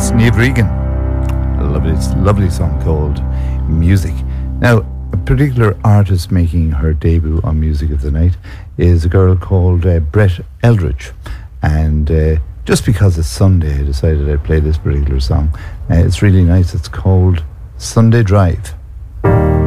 Niamh Regan. A lovely song called Music. Now, a particular artist making her debut on Music of the Night is a girl called Brett Eldridge. And just because it's Sunday, I decided I'd play this particular song. It's really nice. It's called Sunday Drive.